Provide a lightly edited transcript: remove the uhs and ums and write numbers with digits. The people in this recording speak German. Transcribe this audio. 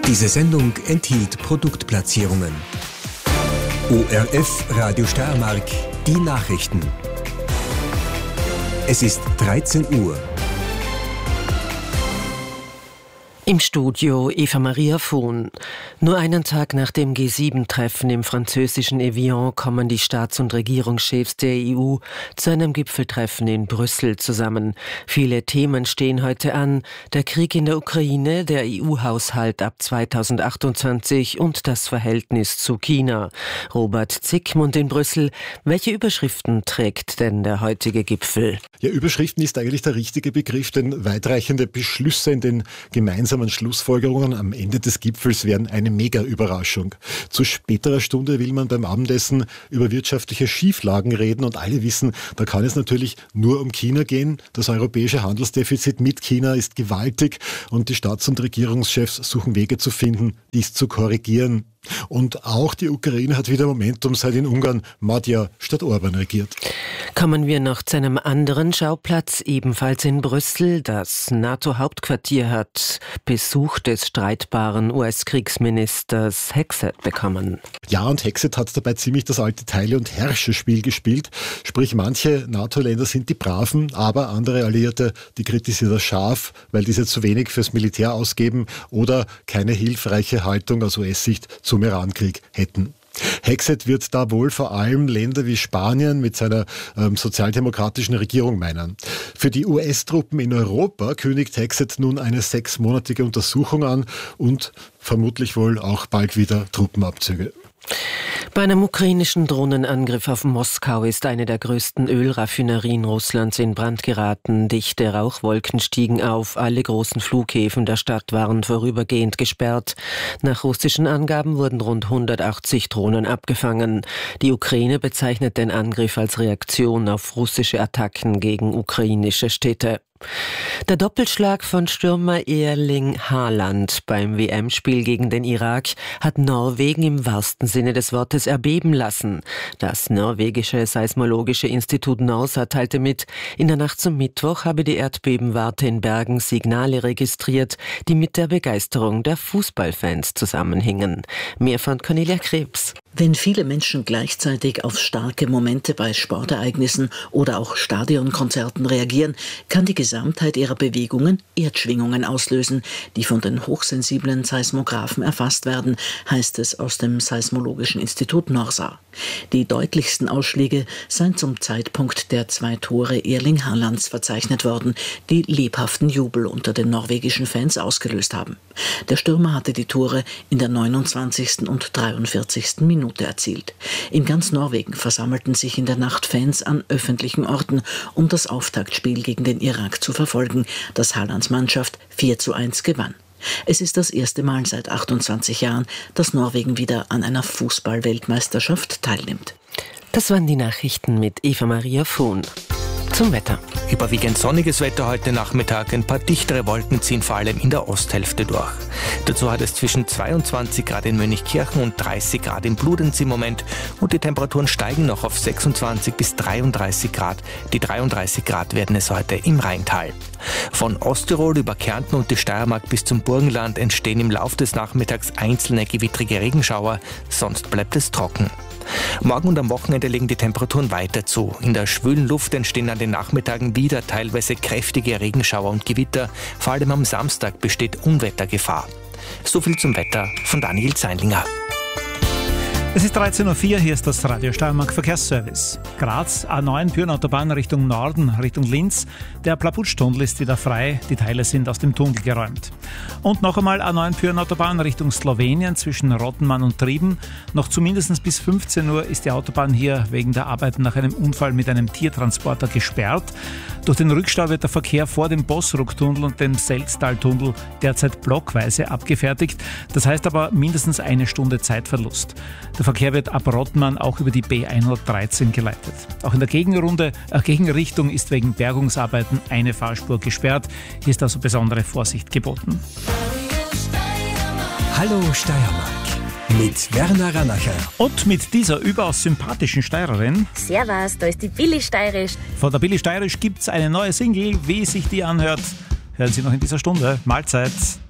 Diese Sendung enthielt Produktplatzierungen. ORF Radio Steiermark, die Nachrichten. Es ist 13 Uhr. Im Studio Eva Maria Vohn. Nur einen Tag nach dem G7-Treffen im französischen Evian kommen die Staats- und Regierungschefs der EU zu einem Gipfeltreffen in Brüssel zusammen. Viele Themen stehen heute an. Der Krieg in der Ukraine, der EU-Haushalt ab 2028 und das Verhältnis zu China. Robert Zickmund in Brüssel. Welche Überschriften trägt denn der heutige Gipfel? Ja, Überschriften ist eigentlich der richtige Begriff, denn weitreichende Beschlüsse in den gemeinsamen Schlussfolgerungen am Ende des Gipfels wären eine Mega-Überraschung. Zu späterer Stunde will man beim Abendessen über wirtschaftliche Schieflagen reden und alle wissen, da kann es natürlich nur um China gehen. Das europäische Handelsdefizit mit China ist gewaltig und die Staats- und Regierungschefs suchen Wege zu finden, dies zu korrigieren. Und auch die Ukraine hat wieder Momentum, seit in Ungarn Magyar statt Orban regiert. Kommen wir noch zu einem anderen Schauplatz, ebenfalls in Brüssel. Das NATO-Hauptquartier hat Besuch des streitbaren US-Kriegsministers Hegseth bekommen. Ja, und Hegseth hat dabei ziemlich das alte Teile- und Herrscherspiel gespielt. Sprich, manche NATO-Länder sind die Braven, aber andere Alliierte, die kritisieren das scharf, weil diese zu wenig fürs Militär ausgeben oder keine hilfreiche Haltung aus US-Sicht zum Irankrieg hätten. Hegseth wird da wohl vor allem Länder wie Spanien mit seiner sozialdemokratischen Regierung meinen. Für die US-Truppen in Europa kündigt Hegseth nun eine 6-monatige Untersuchung an und vermutlich wohl auch bald wieder Truppenabzüge. Bei einem ukrainischen Drohnenangriff auf Moskau ist eine der größten Ölraffinerien Russlands in Brand geraten. Dichte Rauchwolken stiegen auf. Alle großen Flughäfen der Stadt waren vorübergehend gesperrt. Nach russischen Angaben wurden rund 180 Drohnen abgefangen. Die Ukraine bezeichnet den Angriff als Reaktion auf russische Attacken gegen ukrainische Städte. Der Doppelschlag von Stürmer Erling Haaland beim WM-Spiel gegen den Irak hat Norwegen im wahrsten Sinne des Wortes erbeben lassen. Das norwegische Seismologische Institut NORSA teilte mit, in der Nacht zum Mittwoch habe die Erdbebenwarte in Bergen Signale registriert, die mit der Begeisterung der Fußballfans zusammenhingen. Mehr von Cornelia Krebs. Wenn viele Menschen gleichzeitig auf starke Momente bei Sportereignissen oder auch Stadionkonzerten reagieren, kann die Gesamtheit ihrer Bewegungen Erdschwingungen auslösen, die von den hochsensiblen Seismographen erfasst werden, heißt es aus dem Seismologischen Institut NORSA. Die deutlichsten Ausschläge seien zum Zeitpunkt der 2 Tore Erling Haalands verzeichnet worden, die lebhaften Jubel unter den norwegischen Fans ausgelöst haben. Der Stürmer hatte die Tore in der 29. und 43. Minute erzielt. In ganz Norwegen versammelten sich in der Nacht Fans an öffentlichen Orten, um das Auftaktspiel gegen den Irak zu verfolgen, das Haalands Mannschaft 4:1 gewann. Es ist das erste Mal seit 28 Jahren, dass Norwegen wieder an einer Fußball-Weltmeisterschaft teilnimmt. Das waren die Nachrichten mit Eva Maria Vohn. Zum Wetter. Überwiegend sonniges Wetter heute Nachmittag. Ein paar dichtere Wolken ziehen vor allem in der Osthälfte durch. Dazu hat es zwischen 22 Grad in Mönchkirchen und 30 Grad in Bludenz im Moment. Und die Temperaturen steigen noch auf 26 bis 33 Grad. Die 33 Grad werden es heute im Rheintal. Von Osttirol über Kärnten und die Steiermark bis zum Burgenland entstehen im Laufe des Nachmittags einzelne gewittrige Regenschauer. Sonst bleibt es trocken. Morgen und am Wochenende legen die Temperaturen weiter zu. In der schwülen Luft entstehen an den Nachmittagen wieder teilweise kräftige Regenschauer und Gewitter. Vor allem am Samstag besteht Unwettergefahr. So viel zum Wetter von Daniel Zeinlinger. Es ist 13.04 Uhr, hier ist das Radio Steiermark Verkehrsservice. Graz, A9 Pyhrn-Autobahn Richtung Norden, Richtung Linz. Der Plaputsch-Tunnel ist wieder frei, die Teile sind aus dem Tunnel geräumt. Und noch einmal A9 Pyhrn-Autobahn Richtung Slowenien zwischen Rottenmann und Trieben. Noch zumindest bis 15 Uhr ist die Autobahn hier wegen der Arbeiten nach einem Unfall mit einem Tiertransporter gesperrt. Durch den Rückstau wird der Verkehr vor dem Bosruck-Tunnel und dem Selztal-Tunnel derzeit blockweise abgefertigt. Das heißt aber mindestens 1 Stunde Zeitverlust. Der Verkehr wird ab Rottmann auch über die B113 geleitet. Auch in der Gegenrichtung ist wegen Bergungsarbeiten eine Fahrspur gesperrt. Hier ist also besondere Vorsicht geboten. Hallo Steiermark mit Werner Ranacher. Und mit dieser überaus sympathischen Steirerin. Servus, da ist die Billy Steirisch. Von der Billy Steirisch gibt es eine neue Single. Wie sich die anhört, hören Sie noch in dieser Stunde. Mahlzeit.